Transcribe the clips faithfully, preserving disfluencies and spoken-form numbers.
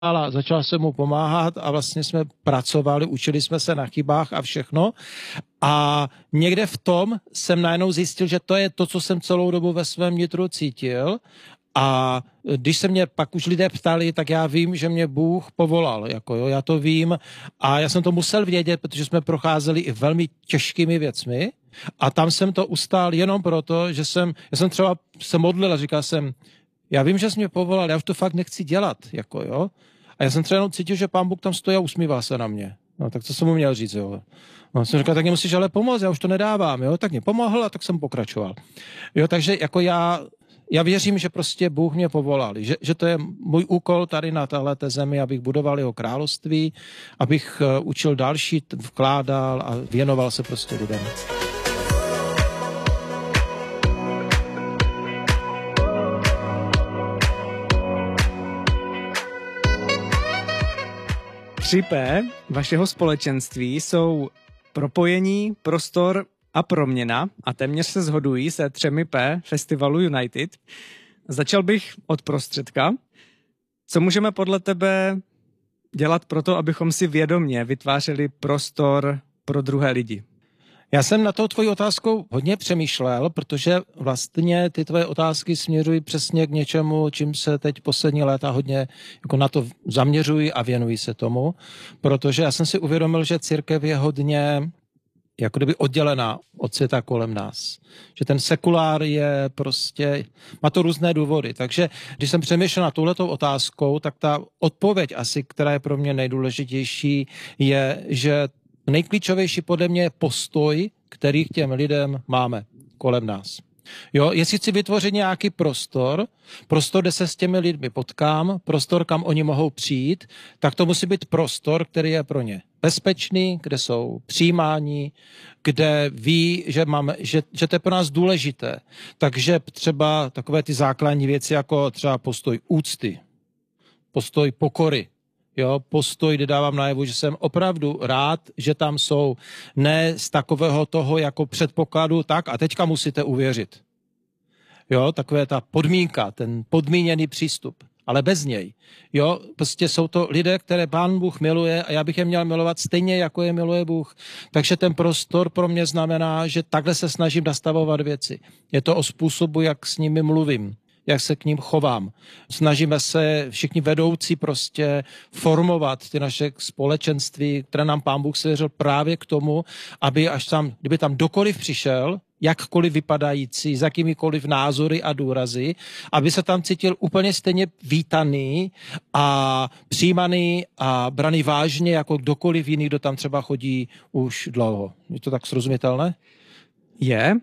a začal jsem mu pomáhat a vlastně jsme pracovali, učili jsme se na chybách a všechno. A někde v tom jsem najednou zjistil, že to je to, co jsem celou dobu ve svém nitru cítil. A když se mě pak už lidé ptali, tak já vím, že mě Bůh povolal, jako jo, já to vím a já jsem to musel vědět, protože jsme procházeli i velmi těžkými věcmi a tam jsem to ustál jenom proto, že jsem, já jsem třeba se modlil a říkal jsem, já vím, že jsi mě povolal, já už to fakt nechci dělat, jako jo. A já jsem třeba jenom cítil, že Pán Bůh tam stojí a usmívá se na mě. No tak co jsem mu měl říct, jo. No, jsem říkal, tak mě musíš ale pomoct, já už to nedávám, jo. Tak mě pomohl a tak jsem pokračoval. Jo, takže jako já Já věřím, že prostě Bůh mě povolal, že, že to je můj úkol tady na téhleté zemi, abych budoval jeho království, abych učil další, vkládal a věnoval se prostě lidem. tři P vašeho společenství jsou propojení, prostor a proměna a téměř se shodují se třemi P festivalu United. Začal bych od prostředka. Co můžeme podle tebe dělat pro to, abychom si vědomě vytvářeli prostor pro druhé lidi? Já jsem na tou tvojí otázkou hodně přemýšlel, protože vlastně ty tvoje otázky směřují přesně k něčemu, čím se teď poslední léta hodně jako na to zaměřují a věnují se tomu, protože já jsem si uvědomil, že církev je hodně jako kdyby oddělená od světa kolem nás. Že ten sekulár je prostě, má to různé důvody. Takže když jsem přemýšlel na touhletou otázkou, tak ta odpověď asi, která je pro mě nejdůležitější, je, že nejklíčovější podle mě je postoj, který k těm lidem máme kolem nás. Jo, jestli chci vytvořit nějaký prostor, prostor, kde se s těmi lidmi potkám, prostor, kam oni mohou přijít, tak to musí být prostor, který je pro ně bezpečný, kde jsou přijímáni, kde ví, že, máme, že, že to je pro nás důležité. Takže třeba takové ty základní věci, jako třeba postoj úcty, postoj pokory, jo, postoj, kde dávám najevu, že jsem opravdu rád, že tam jsou, ne z takového toho jako předpokladu, tak a teďka musíte uvěřit. Jo, takové ta podmínka, ten podmíněný přístup, ale bez něj. Jo, prostě jsou to lidé, které Pán Bůh miluje a já bych je měl milovat stejně, jako je miluje Bůh. Takže ten prostor pro mě znamená, že takhle se snažím nastavovat věci. Je to o způsobu, jak s nimi mluvím, jak se k ním chovám. Snažíme se všichni vedoucí prostě formovat ty naše společenství, které nám Pán Bůh svěřil právě k tomu, aby až tam, kdyby tam dokoliv přišel, jakkoliv vypadající, s jakýmikoliv názory a důrazy, aby se tam cítil úplně stejně vítaný a přijímaný a braný vážně jako kdokoliv jiný, kdo tam třeba chodí už dlouho. Je to tak srozumitelné? Je.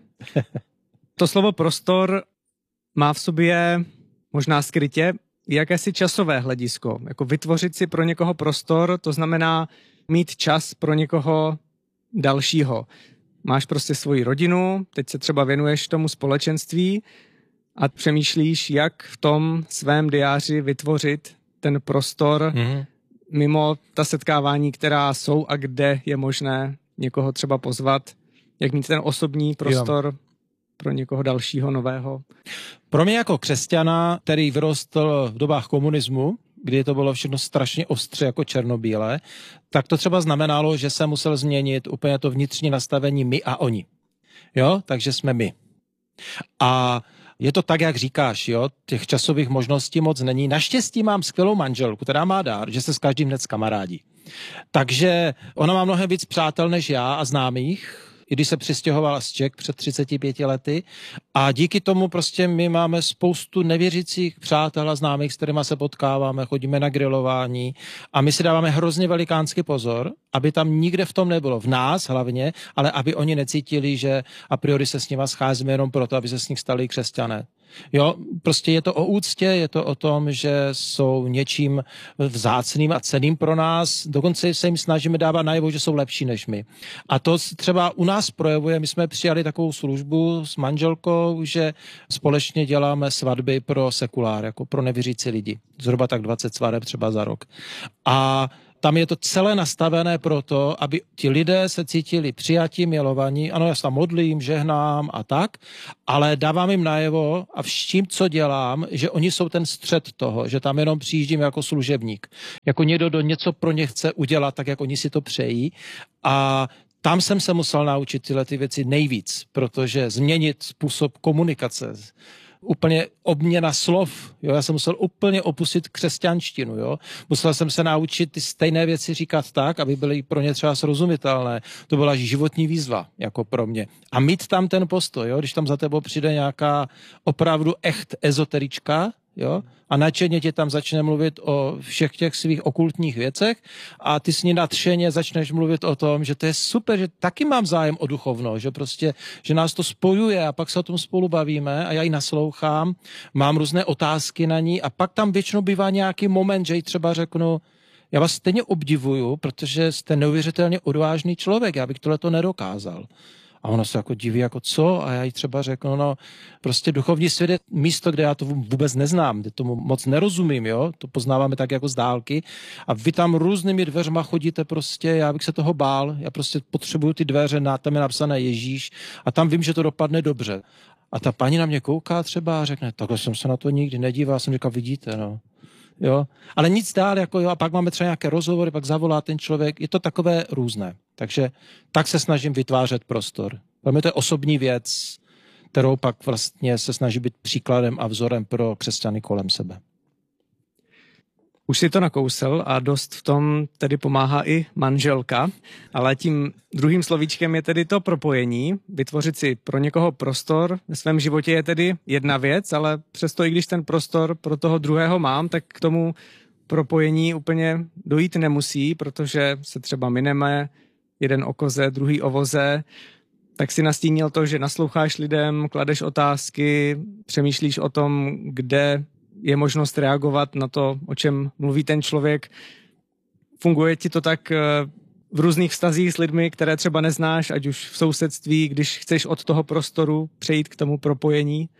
To slovo prostor má v sobě možná skrytě jakési časové hledisko. Jako vytvořit si pro někoho prostor, to znamená mít čas pro někoho dalšího. Máš prostě svoji rodinu, teď se třeba věnuješ tomu společenství a přemýšlíš, jak v tom svém diáři vytvořit ten prostor mm-hmm. mimo ta setkávání, která jsou a kde je možné někoho třeba pozvat, jak mít ten osobní prostor jo. pro někoho dalšího, nového. Pro mě jako křesťana, který vyrostl v dobách komunismu, kdy to bylo všechno strašně ostře jako černobílé, tak to třeba znamenalo, že se musel změnit úplně to vnitřní nastavení my a oni. Jo, takže jsme my. A je to tak, jak říkáš, jo, těch časových možností moc není. Naštěstí mám skvělou manželku, která má dár, že se s každým hned kamarádí. Takže ona má mnohem víc přátel než já a známých, i když se přistěhovala z Čech před třiceti pěti lety. A díky tomu prostě my máme spoustu nevěřících přátel a známých, s kterými se potkáváme, chodíme na grilování a my si dáváme hrozně velikánský pozor, aby tam nikde v tom nebylo, v nás hlavně, ale aby oni necítili, že a priori se s nima scházíme jenom proto, aby se s nich stali křesťané. Jo, prostě je to o úctě, je to o tom, že jsou něčím vzácným a cenným pro nás, dokonce se jim snažíme dávat najevo, že jsou lepší než my. A to třeba u nás projevuje, my jsme přijali takovou službu s manželkou, že společně děláme svatby pro sekulár, jako pro nevěřící lidi. Zhruba tak dvacet svadeb třeba za rok. A tam je to celé nastavené proto, aby ti lidé se cítili přijatí, milovaní. Ano, já se tam modlím, žehnám a tak, ale dávám jim najevo a vším, co dělám, že oni jsou ten střed toho, že tam jenom přijíždím jako služebník. Jako někdo, kdo něco pro ně chce udělat, tak jak oni si to přejí. A tam jsem se musel naučit tyhle ty věci nejvíc, protože změnit způsob komunikace, úplně obměna slov, jo, já jsem musel úplně opustit křesťanštinu, jo. Musel jsem se naučit ty stejné věci říkat tak, aby byly pro ně třeba srozumitelné. To byla životní výzva, jako pro mě. A mít tam ten postoj, jo, když tam za tebou přijde nějaká opravdu echt ezoterička, jo, a nadšeně ti tam začne mluvit o všech těch svých okultních věcech a ty s ní nadšeně začneš mluvit o tom, že to je super, že taky mám zájem o duchovno, že prostě, že nás to spojuje a pak se o tom spolu bavíme a já ji naslouchám, mám různé otázky na ní a pak tam většinou bývá nějaký moment, že jí třeba řeknu, já vás stejně obdivuju, protože jste neuvěřitelně odvážný člověk, já bych tohleto nedokázal. A ono se jako diví, jako co? A já jí třeba řeknu, no prostě duchovní svět je místo, kde já to vůbec neznám, kde tomu moc nerozumím, jo? To poznáváme tak jako z dálky. A vy tam různými dveřma chodíte prostě, já bych se toho bál, já prostě potřebuju ty dveře, na tam je napsané Ježíš a tam vím, že to dopadne dobře. A ta paní na mě kouká třeba a řekne, takhle jsem se na to nikdy nedíval, já jsem říkal, vidíte, no. Jo, ale nic dál, jako jo, a pak máme třeba nějaké rozhovory, pak zavolá ten člověk, je to takové různé. Takže tak se snažím vytvářet prostor. Pro mě to je osobní věc, kterou pak vlastně se snaží být příkladem a vzorem pro křesťany kolem sebe. Už si to nakousl a dost v tom tedy pomáhá i manželka, ale tím druhým slovíčkem je tedy to propojení. Vytvořit si pro někoho prostor ve svém životě je tedy jedna věc, ale přesto i když ten prostor pro toho druhého mám, tak k tomu propojení úplně dojít nemusí, protože se třeba mineme jeden o koze, druhý o voze. Tak si nastínil to, že nasloucháš lidem, kladeš otázky, přemýšlíš o tom, kde je možnost reagovat na to, o čem mluví ten člověk. Funguje ti to tak v různých vztazích s lidmi, které třeba neznáš, ať už v sousedství, když chceš od toho prostoru přejít k tomu propojení?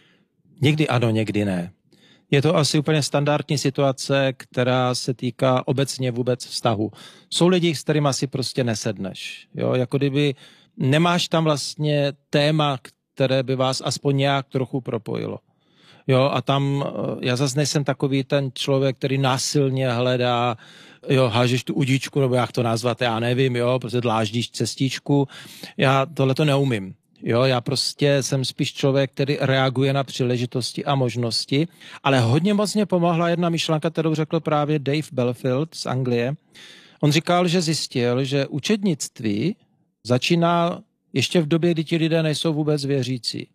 Někdy ano, někdy ne. Je to asi úplně standardní situace, která se týká obecně vůbec vztahu. Jsou lidi, s kterými si prostě nesedneš. Jo? Jako kdyby nemáš tam vlastně téma, které by vás aspoň nějak trochu propojilo. Jo, a tam já zase nejsem takový ten člověk, který násilně hledá, jo, hážeš tu udičku, nebo jak to nazvat, já nevím, jo, prostě dláždíš cestičku. Já tohle to neumím. Jo, já prostě jsem spíš člověk, který reaguje na příležitosti a možnosti, ale hodně moc mě pomohla jedna myšlenka, kterou řekl právě Dave Belfield z Anglie. On říkal, že zjistil, že učednictví začíná ještě v době, kdy ti lidé nejsou vůbec věřící.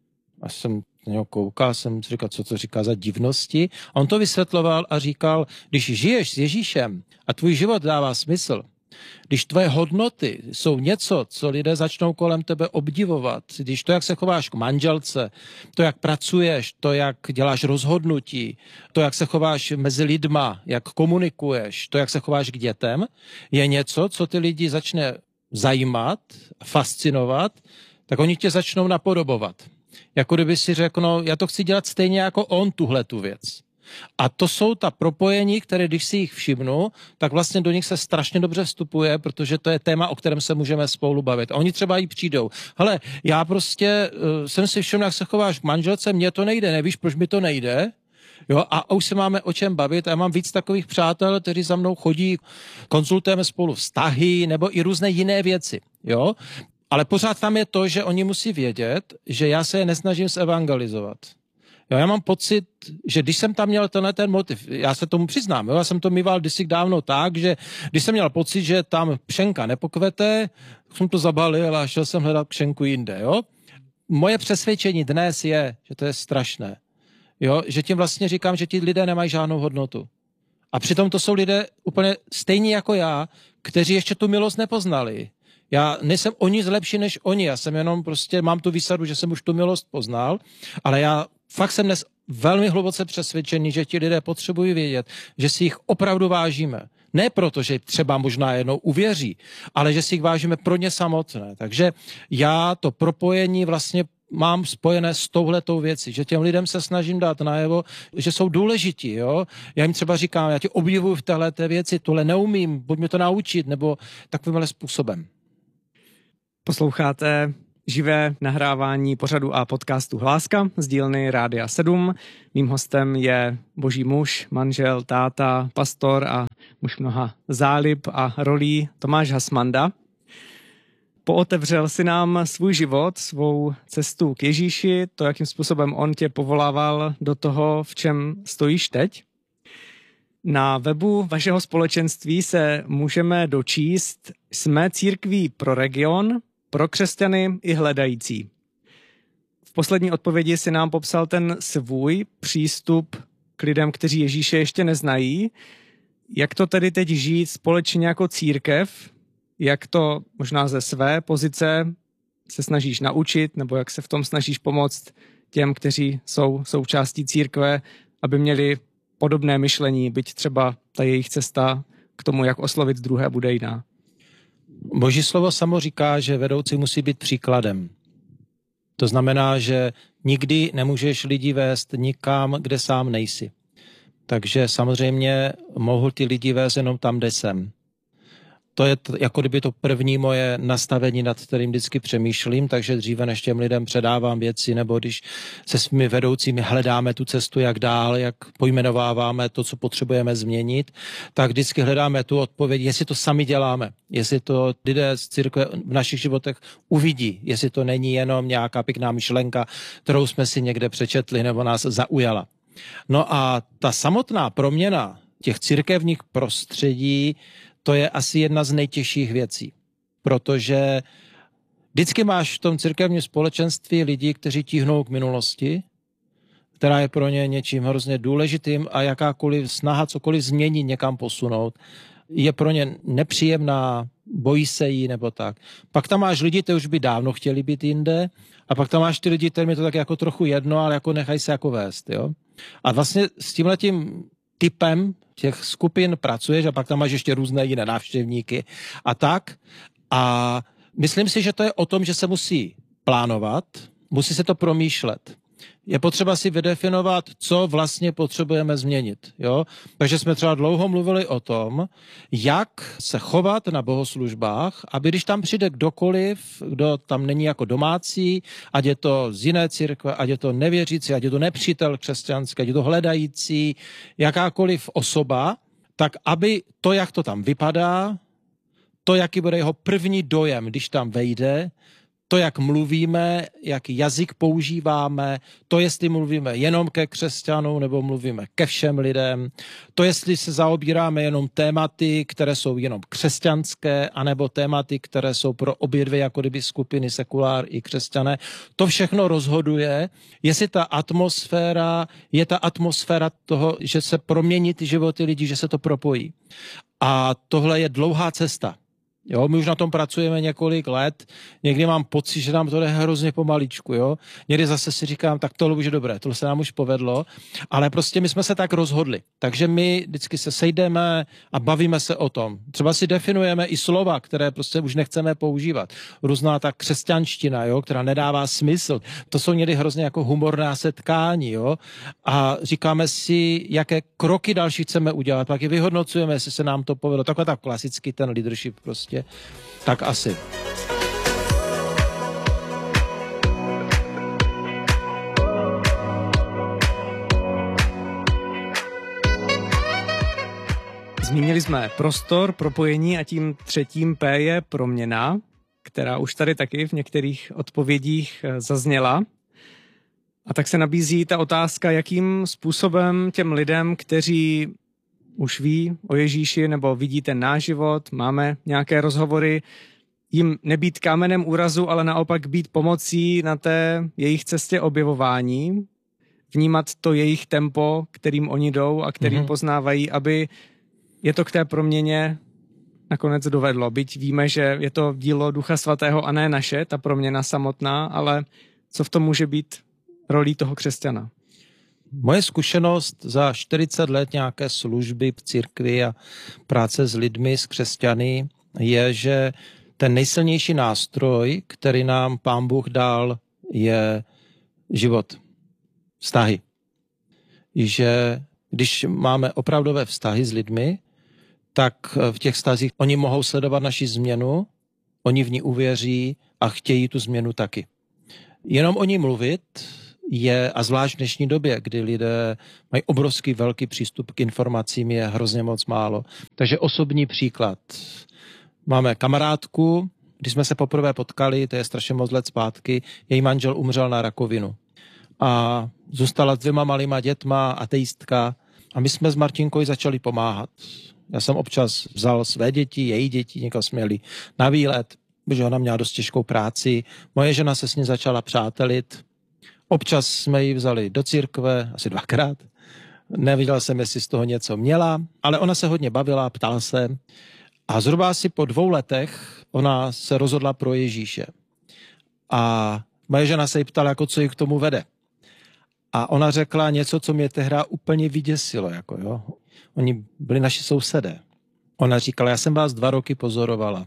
A jsem na něho koukal, jsem si říkal, co to říká za divnosti. A on to vysvětloval a říkal, když žiješ s Ježíšem a tvůj život dává smysl, když tvoje hodnoty jsou něco, co lidé začnou kolem tebe obdivovat, když to, jak se chováš k manželce, to, jak pracuješ, to, jak děláš rozhodnutí, to, jak se chováš mezi lidma, jak komunikuješ, to, jak se chováš k dětem, je něco, co ty lidi začne zajímat, fascinovat, tak oni tě začnou napodobovat. Jako kdyby si řekl, no, já to chci dělat stejně jako on, tuhle tu věc. A to jsou ta propojení, které když si jich všimnu, tak vlastně do nich se strašně dobře vstupuje, protože to je téma, o kterém se můžeme spolu bavit. A oni třeba jí přijdou. Hele, já prostě uh, jsem si všiml, jak se chováš k manželce, mně to nejde, nevíš, proč mi to nejde? Jo, a už se máme o čem bavit a já mám víc takových přátel, kteří za mnou chodí, konzultujeme spolu vztahy nebo i různé jiné věci. Jo? Ale pořád tam je to, že oni musí vědět, že já se je nesnažím zevangelizovat. Jo, já mám pocit, že když jsem tam měl tenhle ten motiv, já se tomu přiznám, jo, já jsem to mýval kdysi dávno tak, že když jsem měl pocit, že tam pšenka nepokvete, jsem to zabalil a šel jsem hledat pšenku jinde. Jo? Moje přesvědčení dnes je, že to je strašné. Jo? Že tím vlastně říkám, že ti lidé nemají žádnou hodnotu. A přitom to jsou lidé úplně stejní jako já, kteří ještě tu milost nepoznali. Já nejsem o nic lepší než oni, já jsem jenom prostě, mám tu výsadu, že jsem už tu milost poznal, ale já fakt jsem dnes velmi hluboce přesvědčený, že ti lidé potřebují vědět, že si jich opravdu vážíme. Ne proto, že třeba možná jednou uvěří, ale že si jich vážíme pro ně samotné. Takže já to propojení vlastně mám spojené s touhletou věcí, že těm lidem se snažím dát najevo, že jsou důležití, jo. Já jim třeba říkám, já tě obdivuju v téhleté věci, tohle neumím, buď mě to naučit, nebo takovýmhle způsobem. Posloucháte živé nahrávání pořadu a podcastu Hláska z dílny Rádia sedm. Mým hostem je boží muž, manžel, táta, pastor a muž mnoha zálib a rolí Tomáš Hasmanda. Pootevřel si nám svůj život, svou cestu k Ježíši, to, jakým způsobem on tě povolával do toho, v čem stojíš teď. Na webu vašeho společenství se můžeme dočíst: jsme církví pro region, pro křesťany i hledající. V poslední odpovědi si nám popsal ten svůj přístup k lidem, kteří Ježíše ještě neznají. Jak to tedy teď žít společně jako církev? Jak to možná ze své pozice se snažíš naučit, nebo jak se v tom snažíš pomoct těm, kteří jsou součástí církve, aby měli podobné myšlení, byť třeba ta jejich cesta k tomu, jak oslovit druhé, bude jiná? Boží slovo samo říká, že vedoucí musí být příkladem. To znamená, že nikdy nemůžeš lidi vést nikam, kde sám nejsi. Takže samozřejmě mohu ty lidi vést jenom tam, kde jsem. To je t- jako kdyby to první moje nastavení, nad kterým vždycky přemýšlím, takže dříve než těm lidem předávám věci, nebo když se svými vedoucími hledáme tu cestu, jak dál, jak pojmenováváme to, co potřebujeme změnit, tak vždycky hledáme tu odpověď, jestli to sami děláme, jestli to lidé z církve v našich životech uvidí, jestli to není jenom nějaká pěkná myšlenka, kterou jsme si někde přečetli nebo nás zaujala. No a ta samotná proměna těch církevních prostředí, to je asi jedna z nejtěžších věcí, protože vždycky máš v tom církevním společenství lidi, kteří tíhnou k minulosti, která je pro ně něčím hrozně důležitým a jakákoliv snaha cokoliv změnit, někam posunout, je pro ně nepříjemná, bojí se jí nebo tak. Pak tam máš lidi, kteří už by dávno chtěli být jinde, a pak tam máš ty lidi, kterým je to tak jako trochu jedno, ale jako nechají se jako vést. Jo? A vlastně s tímhletím typem těch skupin pracuješ a pak tam máš ještě různé jiné návštěvníky a tak. A myslím si, že to je o tom, že se musí plánovat, musí se to promýšlet. Je potřeba si vydefinovat, co vlastně potřebujeme změnit. Jo? Takže jsme třeba dlouho mluvili o tom, jak se chovat na bohoslužbách, aby když tam přijde kdokoliv, kdo tam není jako domácí, ať je to z jiné církve, ať je to nevěřící, ať je to nepřítel křesťanský, ať je to hledající, jakákoliv osoba, tak aby to, jak to tam vypadá, to, jaký bude jeho první dojem, když tam vejde, to, jak mluvíme, jaký jazyk používáme, to, jestli mluvíme jenom ke křesťanům nebo mluvíme ke všem lidem, to, jestli se zaobíráme jenom tématy, které jsou jenom křesťanské, anebo tématy, které jsou pro obě dvě jako kdyby skupiny sekulár i křesťané, to všechno rozhoduje, jestli ta atmosféra je ta atmosféra toho, že se promění ty životy lidí, že se to propojí. A tohle je dlouhá cesta. Jo, my už na tom pracujeme několik let, někdy mám pocit, že nám to jde hrozně pomaličku, jo. Někdy zase si říkám, tak tohle už je dobré, tohle se nám už povedlo, ale prostě my jsme se tak rozhodli. Takže my vždycky se sejdeme a bavíme se o tom. Třeba si definujeme i slova, které prostě už nechceme používat. Různá ta křesťanština, jo, která nedává smysl. To jsou někdy hrozně jako humorná setkání, jo. A říkáme si, jaké kroky další chceme udělat, pak je vyhodnocujeme, jestli se nám to povedlo. Takhle tak klasicky ten leadership prostě. Tak asi. Zmínili jsme prostor, propojení a tím třetím P je proměna, která už tady taky v některých odpovědích zazněla. A tak se nabízí ta otázka, jakým způsobem těm lidem, kteří už ví o Ježíši nebo vidí ten náš život, máme nějaké rozhovory, jim nebýt kámenem úrazu, ale naopak být pomocí na té jejich cestě objevování, vnímat to jejich tempo, kterým oni jdou a kterým mm-hmm. poznávají, aby je to k té proměně nakonec dovedlo. Byť víme, že je to dílo Ducha Svatého a ne naše, ta proměna samotná, ale co v tom může být rolí toho křesťana? Moje zkušenost za čtyřicet let nějaké služby v církvi a práce s lidmi, s křesťany, je, že ten nejsilnější nástroj, který nám Pán Bůh dal je život, vztahy. Že když máme opravdové vztahy s lidmi, tak v těch vztazích oni mohou sledovat naši změnu, oni v ní uvěří a chtějí tu změnu taky. Jenom o ní mluvit je, a zvlášť v dnešní době, kdy lidé mají obrovský velký přístup k informacím, je hrozně moc málo. Takže osobní příklad. Máme kamarádku, když jsme se poprvé potkali, to je strašně moc let zpátky, její manžel umřel na rakovinu. A zůstala s dvěma malýma dětma, ateistka, a my jsme s Martinkou začali pomáhat. Já jsem občas vzal své děti, její děti, někam jsme jeli na výlet, protože ona měla dost těžkou práci. Moje žena se s ní začala přátelit. Občas jsme ji vzali do církve, asi dvakrát. Neviděl jsem, jestli z toho něco měla, ale ona se hodně bavila, ptala se. A zhruba asi po dvou letech ona se rozhodla pro Ježíše. A moje žena se jí ptala, jako co ji k tomu vede. A ona řekla něco, co mě tehdy úplně vyděsilo. Jako jo. Oni byli naši sousedé. Ona říkala, já jsem vás dva roky pozorovala.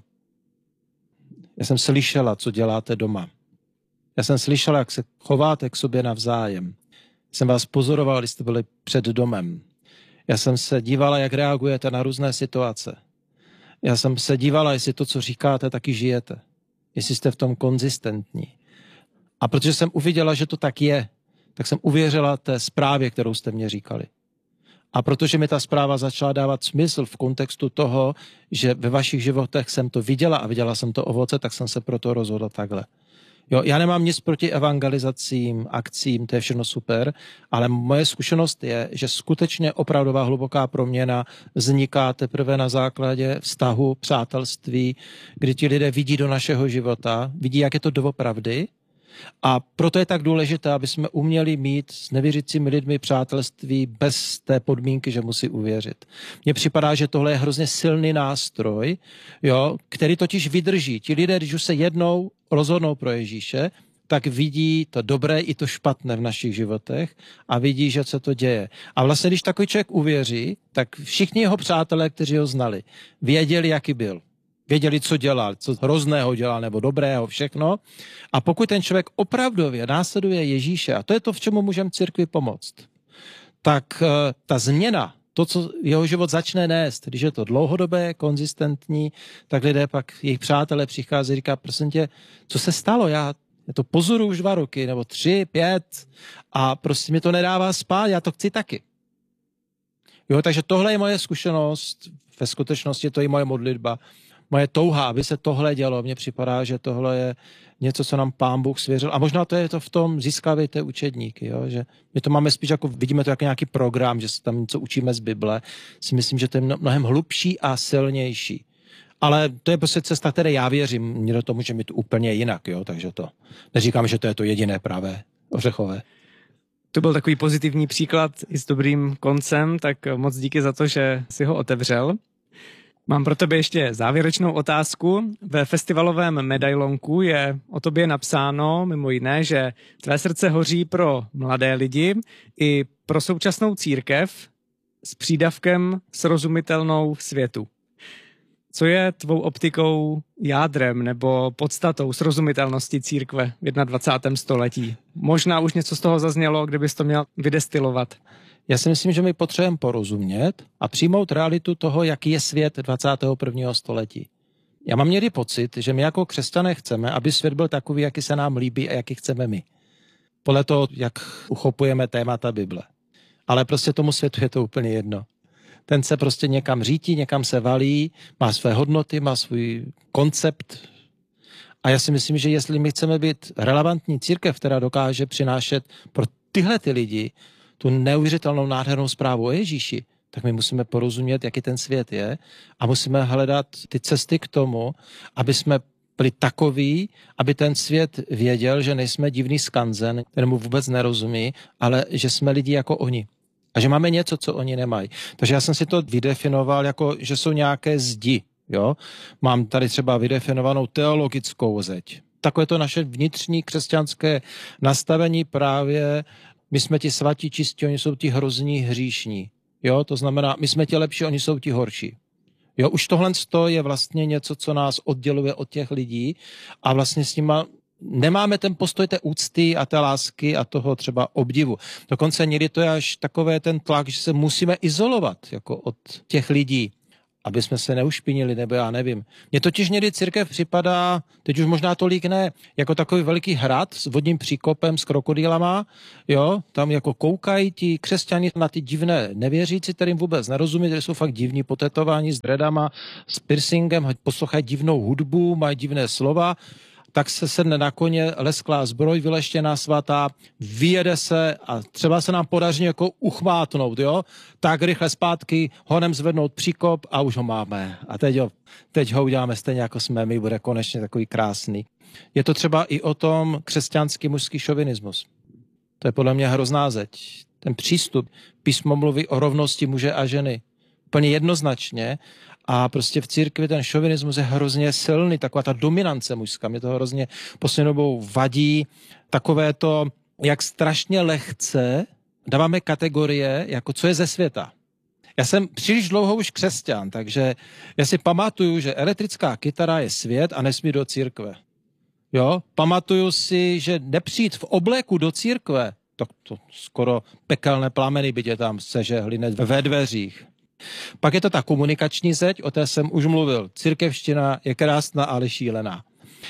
Já jsem slyšela, co děláte doma. Já jsem slyšela, jak se chováte k sobě navzájem. Jsem vás pozorovala, když jste byli před domem. Já jsem se dívala, jak reagujete na různé situace. Já jsem se dívala, jestli to, co říkáte, taky žijete. Jestli jste v tom konzistentní. A protože jsem uviděla, že to tak je, tak jsem uvěřila té zprávě, kterou jste mě říkali. A protože mi ta zpráva začala dávat smysl v kontextu toho, že ve vašich životech jsem to viděla a viděla jsem to ovoce, tak jsem se proto rozhodla takhle. Jo, já nemám nic proti evangelizacím, akcím, to je všechno super, ale moje zkušenost je, že skutečně opravdová hluboká proměna vzniká teprve na základě vztahu, přátelství, kdy ti lidé vidí do našeho života, vidí, jak je to doopravdy. A proto je tak důležité, aby jsme uměli mít s nevěřícími lidmi přátelství bez té podmínky, že musí uvěřit. Mně připadá, že tohle je hrozně silný nástroj, jo, který totiž vydrží. Ti lidé, když už se jednou rozhodnou pro Ježíše, tak vidí to dobré i to špatné v našich životech a vidí, že se to děje. A vlastně, když takový člověk uvěří, tak všichni jeho přátelé, kteří ho znali, věděli, jaký byl. Věděli, co dělal, co hrozného dělal, nebo dobrého, všechno. A pokud ten člověk opravdově následuje Ježíše, a to je to, v čemu můžeme církvi pomoct, tak ta změna, to, co jeho život začne nést, když je to dlouhodobé, konzistentní, tak lidé pak, jejich přátelé přichází a říká, prosím tě, co se stalo? Já, já to pozoruju už dva roky, nebo tři, pět, a prostě mi to nedává spát, já to chci taky. Jo, takže tohle je moje zkušenost, ve skutečnosti to je moje modlitba, moje touha, aby se tohle dělo. Mně připadá, že tohle je něco, co nám Pán Bůh svěřil. A možná to je to v tom získávejte učedníky, jo? Že my to máme spíš jako, vidíme to jako nějaký program, že se tam něco učíme z Bible. Si myslím, že to je mnohem hlubší a silnější. Ale to je prostě cesta, které já věřím. Někdo to může mít úplně jinak, jo? Takže to neříkám, že to je to jediné pravé ořechové. To byl takový pozitivní příklad i s dobrým koncem, tak moc díky za to, že si ho otevřel. Mám pro tebe ještě závěrečnou otázku. Ve festivalovém medailonku je o tobě napsáno mimo jiné, že tvé srdce hoří pro mladé lidi i pro současnou církev s přídavkem srozumitelnou světu. Co je tvou optikou jádrem nebo podstatou srozumitelnosti církve v dvacátém prvním století? Možná už něco z toho zaznělo, kdybys to měl vydestilovat. Já si myslím, že my potřebujeme porozumět a přijmout realitu toho, jaký je svět dvacátého prvního století. Já mám někdy pocit, že my jako křesťané chceme, aby svět byl takový, jaký se nám líbí a jaký chceme my. Podle toho, jak uchopujeme témata Bible. Ale prostě tomu světu je to úplně jedno. Ten se prostě někam řítí, někam se valí, má své hodnoty, má svůj koncept. A já si myslím, že jestli my chceme být relevantní církev, která dokáže přinášet pro tyhle ty lidi tu neuvěřitelnou nádhernou zprávu o Ježíši, tak my musíme porozumět, jaký ten svět je a musíme hledat ty cesty k tomu, aby jsme byli takoví, aby ten svět věděl, že nejsme divný skanzen, kterému vůbec nerozumí, ale že jsme lidi jako oni. A že máme něco, co oni nemají. Takže já jsem si to vydefinoval jako, že jsou nějaké zdi. Jo? Mám tady třeba vydefinovanou teologickou zeď. Takové to naše vnitřní křesťanské nastavení právě, my jsme ti svatí čistí, oni jsou ti hrozní hříšní. Jo? To znamená, my jsme ti lepší, oni jsou ti horší. Jo? Už tohle je vlastně něco, co nás odděluje od těch lidí a vlastně s nima nemáme ten postoj té úcty a té lásky a toho třeba obdivu. Dokonce někdy to je až takové ten tlak, že se musíme izolovat jako od těch lidí, aby jsme se neušpinili, nebo já nevím. Mně totiž někdy církev připadá, teď už možná tolik ne, jako takový veliký hrad s vodním příkopem, s krokodýlama, jo, tam jako koukají ti křesťani na ty divné nevěřící, kterým vůbec nerozumí, že jsou fakt divní, potetováni s dredama, s piercingem, poslouchají divnou hudbu, mají divné slova, tak se sedne na koně, lesklá zbroj, vyleštěná svatá, vyjede se a třeba se nám podaří jako uchmátnout, jo? Tak rychle zpátky, honem zvednout příkop a už ho máme. A teď ho, teď ho uděláme stejně jako jsme my, bude konečně takový krásný. Je to třeba i o tom křesťanský mužský šovinismus. To je podle mě hrozná zeď. Ten přístup, písmo mluví o rovnosti muže a ženy. Úplně jednoznačně. A prostě v církvi ten šovinismus je hrozně silný, taková ta dominance mužská. Mě to hrozně poslední dobou vadí. Takové to, jak strašně lehce dáváme kategorie, jako co je ze světa. Já jsem příliš dlouho už křesťan, takže já si pamatuju, že elektrická kytara je svět a nesmí do církve. Jo? Pamatuju si, že nepřijít v obléku do církve, to, to skoro pekelné plameny by tě tam sežehly ve dveřích. Pak je to ta komunikační zeď, o té jsem už mluvil. Církevština je krásná, ale šílená.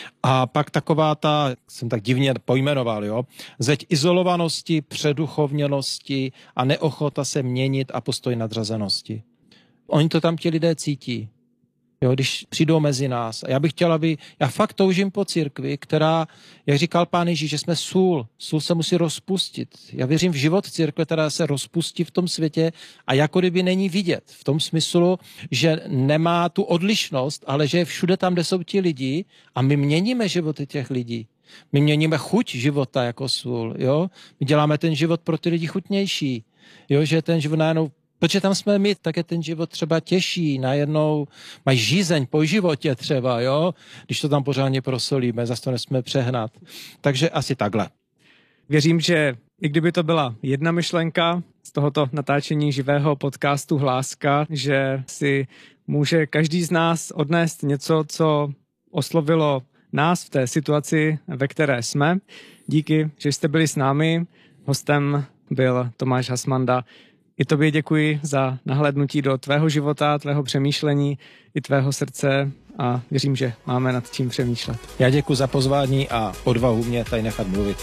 A pak taková ta, jsem tak divně pojmenoval, jo, zeď izolovanosti, předuchovněnosti a neochota se měnit a postoj nadřazenosti. Oni to tam ti lidé cítí, jo, když přijdou mezi nás. A já bych chtěl, aby, já fakt toužím po církvi, která, jak říkal Pán Ježíš, že jsme sůl. Sůl se musí rozpustit. Já věřím v život církve, která se rozpustí v tom světě a jako kdyby není vidět. V tom smyslu, že nemá tu odlišnost, ale že je všude tam, kde jsou ti lidi a my měníme životy těch lidí. My měníme chuť života jako sůl, jo. My děláme ten život pro ty lidi chutnější, jo, že ten život najednou, protože tam jsme my, tak je ten život třeba těžší, najednou mají žízeň po životě třeba, jo, když to tam pořádně prosolíme, zase to nesmíme přehnat. Takže asi takhle. Věřím, že i kdyby to byla jedna myšlenka z tohoto natáčení živého podcastu Hláska, že si může každý z nás odnést něco, co oslovilo nás v té situaci, ve které jsme. Díky, že jste byli s námi. Hostem byl Tomáš Hasmanda. I tobě děkuji za nahlédnutí do tvého života, tvého přemýšlení i tvého srdce a věřím, že máme nad čím přemýšlet. Já děkuji za pozvání a odvahu mě tady nechat mluvit.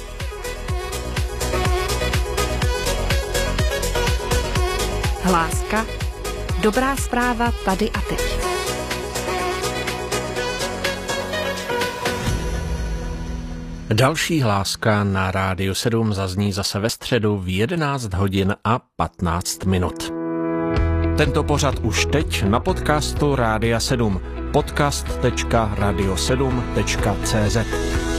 Hláska. Dobrá zpráva tady a teď. Další Hláska na Rádiu sedm zazní zase ve středu v jedenáct hodin a patnáct minut. Tento pořad už teď na podcastu Rádia sedm. podcast tečka radio sedm tečka cé zet